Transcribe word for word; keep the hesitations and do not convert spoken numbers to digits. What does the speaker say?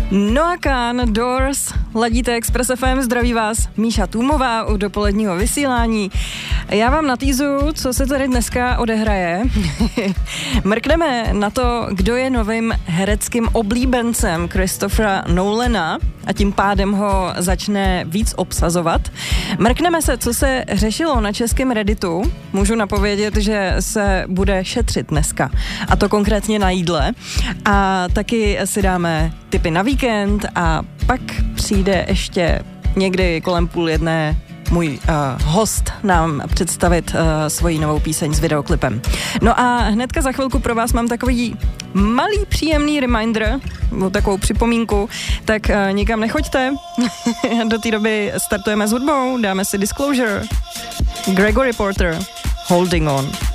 Noah Kahan, Doors, ladíte Express F M, zdraví vás Míša Tůmová u dopoledního vysílání. Já vám natýzuju, co se tady dneska odehraje. Mrkneme na to, kdo je novým hereckým oblíbencem Christophera Nolana a tím pádem ho začne víc obsazovat. Mrkneme se, co se řešilo na českém Redditu. Můžu napovědět, že se bude šetřit dneska, a to konkrétně na jídle. A taky si dáme tipy na víkend a pak přijde ještě někdy kolem půl jedné můj uh, host nám představit uh, svoji novou píseň s videoklipem. No a hnedka za chvilku pro vás mám takový malý příjemný reminder, takovou připomínku, tak uh, nikam nechoďte. Do té doby startujeme s hudbou, dáme si Disclosure, Gregory Porter, Holding On.